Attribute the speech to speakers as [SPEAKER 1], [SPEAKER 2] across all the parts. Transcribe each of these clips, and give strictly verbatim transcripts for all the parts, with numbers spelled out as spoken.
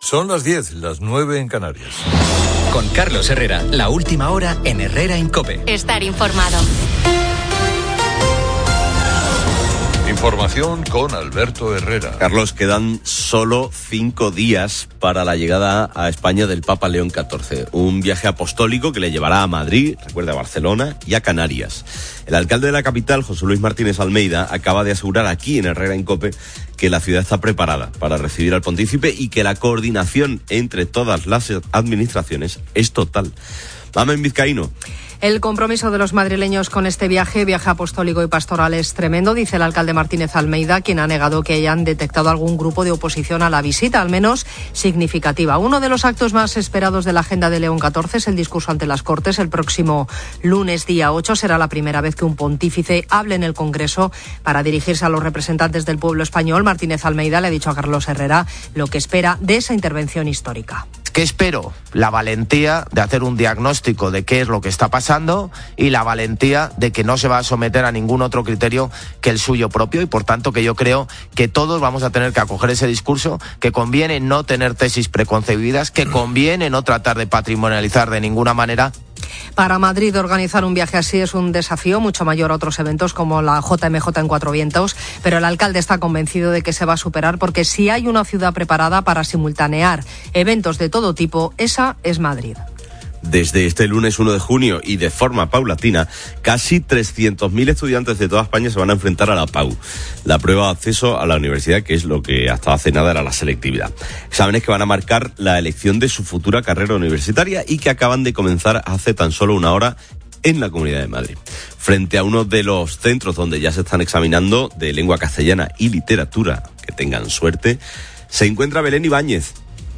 [SPEAKER 1] Son las diez, las nueve en Canarias.
[SPEAKER 2] Con Carlos Herrera, la última hora en Herrera en COPE.
[SPEAKER 3] Estar informado.
[SPEAKER 1] Información con Alberto Herrera.
[SPEAKER 4] Carlos, quedan solo cinco días para la llegada a España del Papa León catorce. Un viaje apostólico que le llevará a Madrid, recuerda, a Barcelona y a Canarias. El alcalde de la capital, José Luis Martínez Almeida, acaba de asegurar aquí en Herrera en COPE que la ciudad está preparada para recibir al pontífice y que la coordinación entre todas las administraciones es total. Vamos en vizcaíno.
[SPEAKER 5] El compromiso de los madrileños con este viaje, viaje apostólico y pastoral, es tremendo, dice el alcalde Martínez Almeida, quien ha negado que hayan detectado algún grupo de oposición a la visita, al menos significativa. Uno de los actos más esperados de la agenda de León catorce es el discurso ante las Cortes. El próximo lunes, día ocho, será la primera vez que un pontífice hable en el Congreso para dirigirse a los representantes del pueblo español. Martínez Almeida le ha dicho a Carlos Herrera lo que espera de esa intervención histórica.
[SPEAKER 6] ¿Qué espero? La valentía de hacer un diagnóstico de qué es lo que está pasando y la valentía de que no se va a someter a ningún otro criterio que el suyo propio, y por tanto que yo creo que todos vamos a tener que acoger ese discurso, que conviene no tener tesis preconcebidas, que conviene no tratar de patrimonializar de ninguna manera.
[SPEAKER 5] Para Madrid, organizar un viaje así es un desafío mucho mayor a otros eventos como la J M J en Cuatro Vientos, pero el alcalde está convencido de que se va a superar, porque si hay una ciudad preparada para simultanear eventos de todo tipo, esa es Madrid.
[SPEAKER 4] Desde este lunes uno de junio y de forma paulatina, casi trescientos mil estudiantes de toda España se van a enfrentar a la P A U, la prueba de acceso a la universidad, que es lo que hasta hace nada era la selectividad. Exámenes que van a marcar la elección de su futura carrera universitaria y que acaban de comenzar hace tan solo una hora en la Comunidad de Madrid. Frente a uno de los centros donde ya se están examinando de lengua castellana y literatura, que tengan suerte, se encuentra Belén Ibáñez.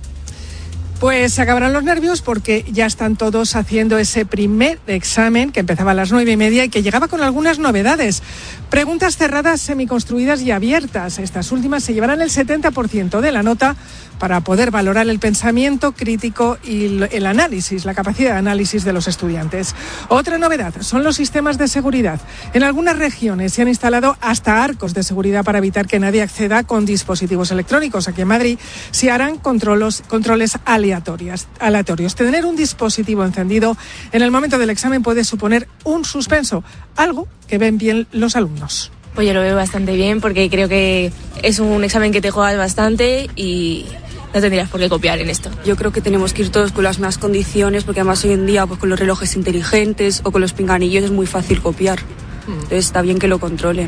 [SPEAKER 7] Pues se acabarán los nervios porque ya están todos haciendo ese primer examen que empezaba a las nueve y media y que llegaba con algunas novedades. Preguntas cerradas, semiconstruidas y abiertas. Estas últimas se llevarán el setenta por ciento de la nota para poder valorar el pensamiento crítico y el análisis, la capacidad de análisis de los estudiantes. Otra novedad son los sistemas de seguridad. En algunas regiones se han instalado hasta arcos de seguridad para evitar que nadie acceda con dispositivos electrónicos. Aquí en Madrid se harán controlos, controles aleatorios. aleatorios. Tener un dispositivo encendido en el momento del examen puede suponer un suspenso, algo que ven bien los alumnos.
[SPEAKER 8] Pues yo lo veo bastante bien porque creo que es un examen que te juegas bastante y no tendrías por qué copiar en esto.
[SPEAKER 9] Yo creo que tenemos que ir todos con las mismas condiciones, porque además hoy en día pues con los relojes inteligentes o con los pinganillos es muy fácil copiar. Entonces está bien que lo controlen.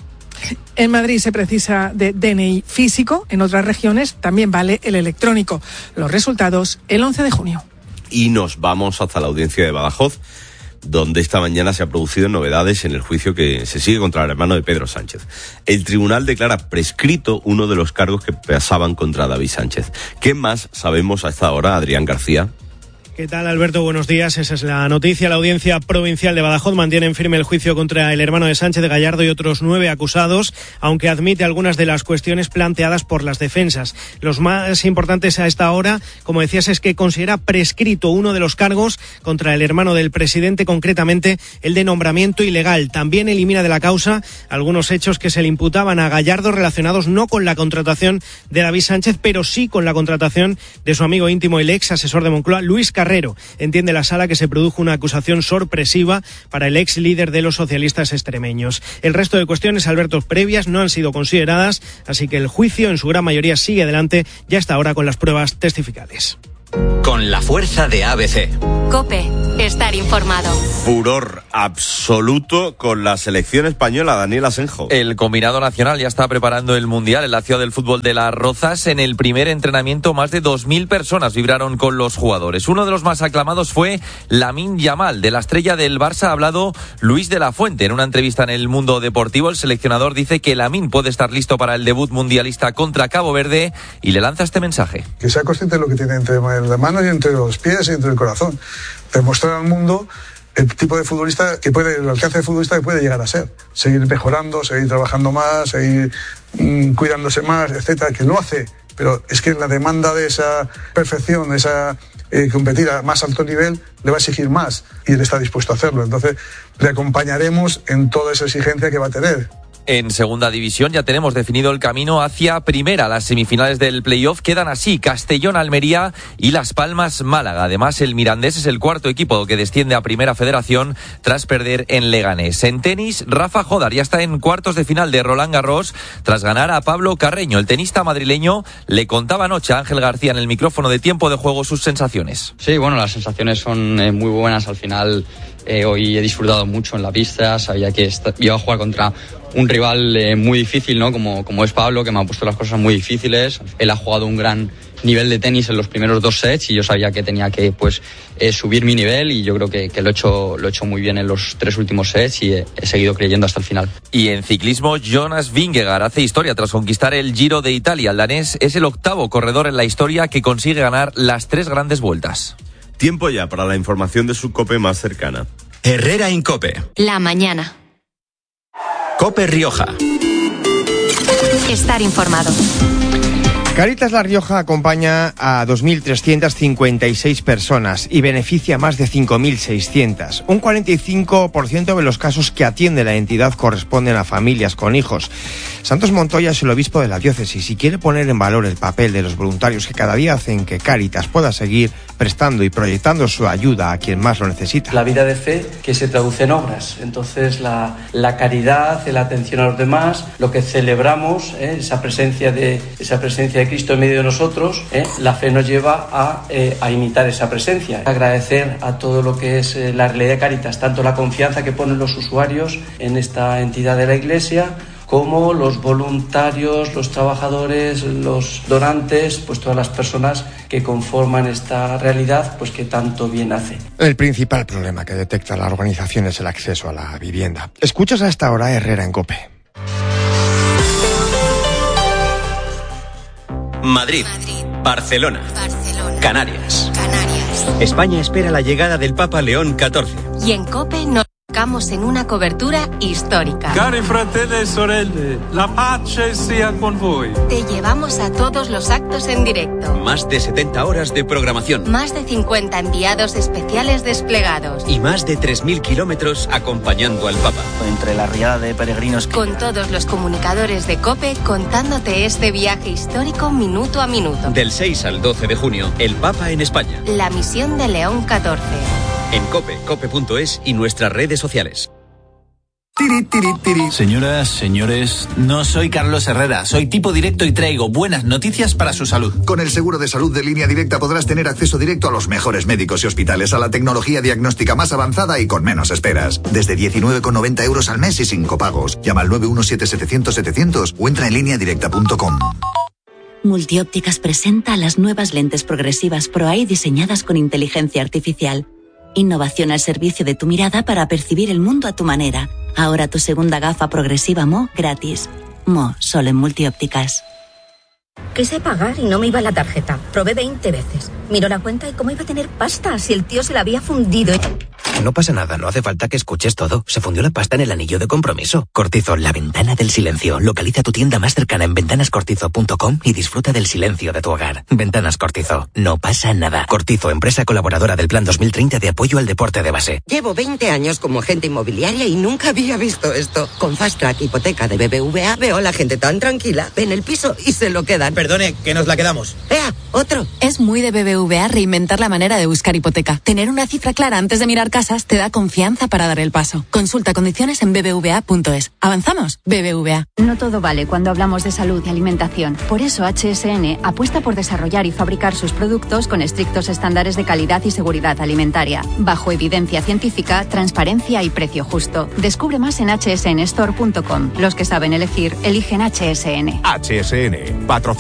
[SPEAKER 7] En Madrid se precisa de D N I físico, en otras regiones también vale el electrónico. Los resultados el once de junio.
[SPEAKER 4] Y nos vamos hasta la audiencia de Badajoz, donde esta mañana se han producido novedades en el juicio que se sigue contra el hermano de Pedro Sánchez. El tribunal declara prescrito uno de los cargos que pesaban contra David Sánchez. ¿Qué más sabemos a esta hora, Adrián García?
[SPEAKER 10] ¿Qué tal, Alberto? Buenos días. Esa es la noticia. La Audiencia Provincial de Badajoz mantiene en firme el juicio contra el hermano de Sánchez, de Gallardo, y otros nueve acusados, aunque admite algunas de las cuestiones planteadas por las defensas. Los más importantes a esta hora, como decías, es que considera prescrito uno de los cargos contra el hermano del presidente, concretamente el de nombramiento ilegal. También elimina de la causa algunos hechos que se le imputaban a Gallardo relacionados no con la contratación de David Sánchez, pero sí con la contratación de su amigo íntimo, el ex asesor de Moncloa, Luis Carrero. Entiende la sala que se produjo una acusación sorpresiva para el ex líder de los socialistas extremeños. El resto de cuestiones, Alberto, previas no han sido consideradas, así que el juicio en su gran mayoría sigue adelante ya hasta ahora con las pruebas testificales.
[SPEAKER 2] Con la fuerza de A B C.
[SPEAKER 3] COPE, estar informado.
[SPEAKER 4] Furor absoluto con la selección española, Daniel Asenjo.
[SPEAKER 11] El combinado nacional ya está preparando el Mundial en la ciudad del fútbol de Las Rozas. En el primer entrenamiento, más de dos mil personas vibraron con los jugadores. Uno de los más aclamados fue Lamine Yamal. De la estrella del Barça ha hablado Luis de la Fuente. En una entrevista en El Mundo Deportivo, el seleccionador dice que Lamine puede estar listo para el debut mundialista contra Cabo Verde y le lanza este mensaje.
[SPEAKER 12] Que sea consciente de lo que tiene entre las manos y entre los pies y entre el corazón. Demostrar al mundo el tipo de futbolista que puede, el alcance de futbolista que puede llegar a ser. Seguir mejorando, seguir trabajando más, seguir mmm, cuidándose más, etcétera, que lo hace. Pero es que la demanda de esa perfección, de esa eh, competir a más alto nivel, le va a exigir más y él está dispuesto a hacerlo. Entonces, le acompañaremos en toda esa exigencia que va a tener.
[SPEAKER 11] En segunda división ya tenemos definido el camino hacia primera. Las semifinales del playoff quedan así: Castellón, Almería y Las Palmas, Málaga. Además, el Mirandés es el cuarto equipo que desciende a Primera Federación tras perder en Leganés. En tenis, Rafa Jodar ya está en cuartos de final de Roland Garros tras ganar a Pablo Carreño. El tenista madrileño le contaba anoche a Ángel García en el micrófono de Tiempo de Juego sus sensaciones.
[SPEAKER 13] Sí, bueno, las sensaciones son eh, muy buenas. Al final, eh, hoy he disfrutado mucho en la pista. Sabía que est- iba a jugar contra un rival eh, muy difícil, ¿no? Como, como es Pablo, que me ha puesto las cosas muy difíciles. Él ha jugado un gran nivel de tenis en los primeros dos sets y yo sabía que tenía que pues eh, subir mi nivel, y yo creo que, que lo he hecho lo he hecho muy bien en los tres últimos sets y he, he seguido creyendo hasta el final.
[SPEAKER 11] Y en ciclismo, Jonas Vingegaard hace historia tras conquistar el Giro de Italia. El danés es el octavo corredor en la historia que consigue ganar las tres grandes vueltas.
[SPEAKER 4] Tiempo ya para la información de su COPE más cercana.
[SPEAKER 2] Herrera en COPE.
[SPEAKER 3] La mañana.
[SPEAKER 2] COPE Rioja.
[SPEAKER 3] Estar informado.
[SPEAKER 14] Cáritas La Rioja acompaña a dos mil trescientas cincuenta y seis personas y beneficia a más de cinco mil seiscientas. Un cuarenta y cinco por ciento de los casos que atiende la entidad corresponden a familias con hijos. Santos Montoya es el obispo de la diócesis y quiere poner en valor el papel de los voluntarios que cada día hacen que Cáritas pueda seguir prestando y proyectando su ayuda a quien más lo necesita.
[SPEAKER 15] La vida de fe que se traduce en obras. Entonces la, la caridad, la atención a los demás, lo que celebramos, ¿eh? esa presencia de esa presencia de Cristo en medio de nosotros, ¿eh? la fe nos lleva a, eh, a imitar esa presencia. Agradecer a todo lo que es eh, la realidad de Cáritas, tanto la confianza que ponen los usuarios en esta entidad de la Iglesia, como los voluntarios, los trabajadores, los donantes, pues todas las personas que conforman esta realidad, pues que tanto bien hace.
[SPEAKER 14] El principal problema que detecta la organización es el acceso a la vivienda. Escuchas a esta hora Herrera en COPE.
[SPEAKER 2] Madrid, Madrid. Barcelona,
[SPEAKER 3] Barcelona.
[SPEAKER 2] Canarias.
[SPEAKER 3] Canarias.
[SPEAKER 2] España espera la llegada del Papa León catorce.
[SPEAKER 3] Y en COPE nos enfocamos en una cobertura histórica.
[SPEAKER 16] Cari fratelli e sorelle, la pace sia con voi.
[SPEAKER 3] Te llevamos a todos los actos en directo.
[SPEAKER 2] Más de setenta horas de programación.
[SPEAKER 3] Más de cincuenta enviados especiales desplegados.
[SPEAKER 2] Y más de tres mil kilómetros acompañando al Papa.
[SPEAKER 17] Entre la riada de peregrinos.
[SPEAKER 3] Con todos los comunicadores de COPE contándote este viaje histórico minuto a minuto.
[SPEAKER 2] Del seis al doce de junio, el Papa en España.
[SPEAKER 3] La misión de León catorce.
[SPEAKER 2] En COPE, cope punto es y nuestras redes sociales.
[SPEAKER 18] Tiri, tiri, tiri. Señoras, señores, no soy Carlos Herrera, soy tipo directo y traigo buenas noticias para su salud.
[SPEAKER 19] Con el seguro de salud de Línea Directa podrás tener acceso directo a los mejores médicos y hospitales, a la tecnología diagnóstica más avanzada y con menos esperas. Desde diecinueve con noventa euros al mes y sin copagos. Llama al nueve uno siete setecientos setecientos o entra en línea directa punto com.
[SPEAKER 20] Multiópticas presenta las nuevas lentes progresivas Pro Eye diseñadas con inteligencia artificial. Innovación al servicio de tu mirada para percibir el mundo a tu manera. Ahora tu segunda gafa progresiva M O gratis. M O, solo en Multiópticas.
[SPEAKER 21] Quise pagar y no me iba la tarjeta. Probé veinte veces. Miró la cuenta y cómo iba a tener pasta si el tío se la había fundido.
[SPEAKER 22] No pasa nada, no hace falta que escuches todo. Se fundió la pasta en el anillo de compromiso. Cortizo, la ventana del silencio. Localiza tu tienda más cercana en ventanas cortizo punto com y disfruta del silencio de tu hogar. Ventanas Cortizo, no pasa nada. Cortizo, empresa colaboradora del Plan dos mil treinta de apoyo al deporte de base.
[SPEAKER 23] Llevo veinte años como agente inmobiliaria y nunca había visto esto. Con Fast Track Hipoteca de B B V A veo a la gente tan tranquila. Ven el piso y se lo quedan.
[SPEAKER 22] Perdone, que nos la quedamos.
[SPEAKER 23] ¡Ea, otro!
[SPEAKER 24] Es muy de B B V A reinventar la manera de buscar hipoteca. Tener una cifra clara antes de mirar casas te da confianza para dar el paso. Consulta condiciones en b b v a punto es. ¿Avanzamos? B B V A.
[SPEAKER 25] No todo vale cuando hablamos de salud y alimentación. Por eso H S N apuesta por desarrollar y fabricar sus productos con estrictos estándares de calidad y seguridad alimentaria, bajo evidencia científica, transparencia y precio justo. Descubre más en h s n store punto com. Los que saben elegir, eligen H S N.
[SPEAKER 26] H S N, patrocinador